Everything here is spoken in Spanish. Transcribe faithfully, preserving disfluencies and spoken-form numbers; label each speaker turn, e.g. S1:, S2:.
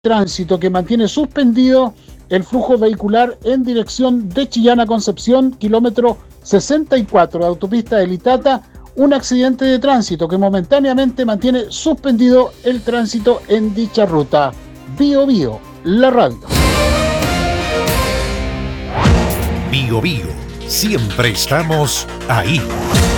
S1: tránsito que mantiene suspendido el flujo vehicular en dirección de Chillán a Concepción, kilómetro sesenta y cuatro de autopista de Litata, un accidente de tránsito que momentáneamente mantiene suspendido el tránsito en dicha ruta. Bio Bio, la radio.
S2: Bio Bio, siempre estamos ahí.